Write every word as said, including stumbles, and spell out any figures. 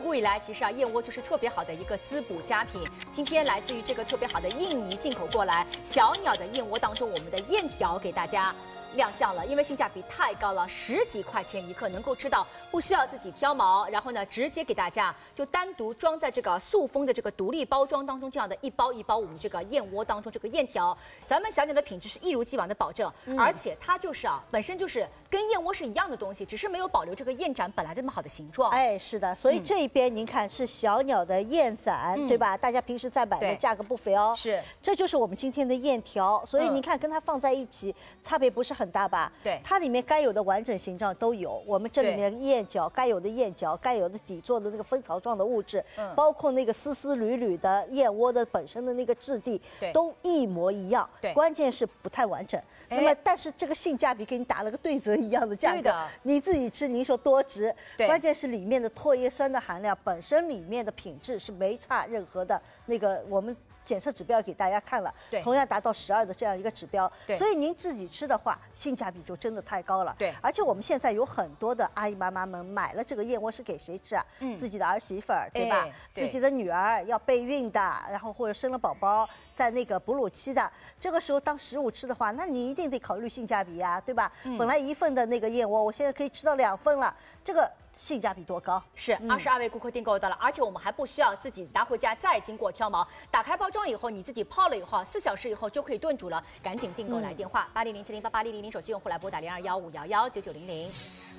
古以来，其实啊，燕窝就是特别好的一个滋补佳品。今天来自于这个特别好的印尼进口过来小鸟的燕窝当中，我们的燕条给大家亮相了，因为性价比太高了，十几块钱一克，能够吃到不需要自己挑毛，然后呢，直接给大家就单独装在这个塑封的这个独立包装当中，这样的一包一包我们这个燕窝当中这个燕条，咱们小鸟的品质是一如既往的保证，嗯、而且它就是啊，本身就是跟燕窝是一样的东西，只是没有保留这个燕盏本来这么好的形状。 哎，是的，所以这一边您看是小鸟的燕盏，嗯、对吧？大家平时在买的价格不菲哦。 是， 这就是我们今天的燕条，所以您看跟它放在一起，差别不是很大吧？ 对， 它里面该有的完整形状都有。我们这里面燕角该有的燕角，该有的底座的那个蜂巢状的物质，嗯、包括那个丝丝缕缕的燕窝的本身的那个质地，都一模一样。 对， 关键是不太完整。那么，但是这个性价比给你打了个对折一样的价格，你自己吃，您说多值？关键是里面的唾液酸的含量，本身里面的品质是没差任何的那个我们。检测指标给大家看了， 对， 同样达到十二的这样一个指标，对，所以您自己吃的话，性价比就真的太高了， 对。 而且我们现在有很多的阿姨妈妈们买了这个燕窝是给谁吃啊？嗯，自己的儿媳妇儿，对吧？哎、对，自己的女儿要备孕的，然后或者生了宝宝，在那个哺乳期的，这个时候当食物吃的话，那你一定得考虑性价比呀、啊，对吧？嗯、本来一份的那个燕窝，我现在可以吃到两份了，这个。性价比多高？ 是二十二位顾客订购到了，而且我们还不需要自己拿回家再经过挑毛，打开包装以后，你自己泡了以后，四小时以后就可以炖煮了。赶紧订购来电话八零零七零八八零零零，手机用户来拨打零二幺五幺幺九九零零。